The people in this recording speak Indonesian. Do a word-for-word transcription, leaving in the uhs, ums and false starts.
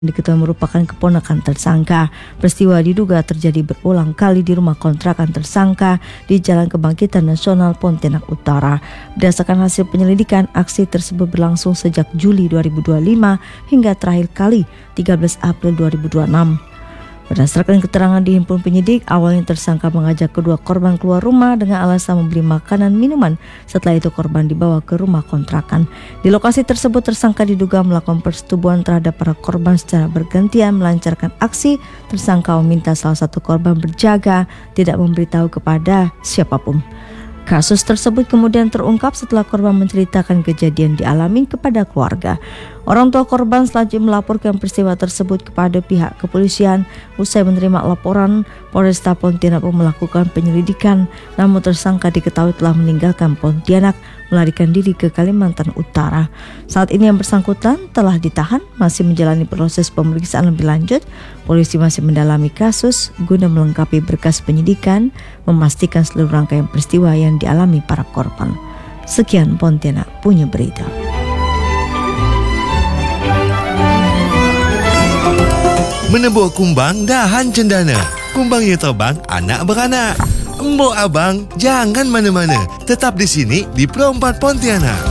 diketahui merupakan keponakan tersangka. Peristiwa diduga terjadi berulang kali di rumah kontrakan tersangka di Jalan Kebangkitan Nasional Pontianak Utara. Berdasarkan hasil penyelidikan, aksi tersebut berlangsung sejak Juli dua ribu dua puluh lima hingga terakhir kali tiga belas April dua ribu dua puluh enam. Berdasarkan keterangan dihimpun penyidik, awalnya tersangka mengajak kedua korban keluar rumah dengan alasan membeli makanan minuman. Setelah itu korban dibawa ke rumah kontrakan. Di lokasi tersebut tersangka diduga melakukan persetubuhan terhadap para korban secara bergantian melancarkan aksi. Tersangka meminta salah satu korban berjaga, tidak memberitahu kepada siapapun. Kasus tersebut kemudian terungkap setelah korban menceritakan kejadian dialami kepada keluarga. Orang tua korban selanjutnya melaporkan peristiwa tersebut kepada pihak kepolisian. Usai menerima laporan, Polresta Pontianak pun melakukan penyelidikan. Namun tersangka diketahui telah meninggalkan Pontianak, melarikan diri ke Kalimantan Utara. Saat ini yang bersangkutan telah ditahan, masih menjalani proses pemeriksaan lebih lanjut. Polisi masih mendalami kasus guna melengkapi berkas penyidikan, memastikan seluruh rangkaian peristiwa yang dialami para korban. Sekian Pontianak punya berita. Menebuh kumbang dahan cendana. Kumbangnya terbang, anak beranak. Embok abang, jangan mana-mana. Tetap di sini di Pro empat Pontianak.